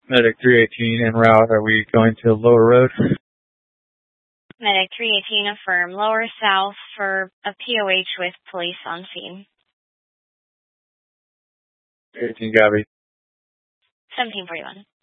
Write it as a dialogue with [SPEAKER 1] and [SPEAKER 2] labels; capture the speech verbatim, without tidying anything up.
[SPEAKER 1] Medic three eighteen en route. Are we going to Lower Road?
[SPEAKER 2] Medic three eighteen, affirm. Lower South for a P O H with police on scene.
[SPEAKER 1] eighteen, copy.
[SPEAKER 2] seventeen forty-one.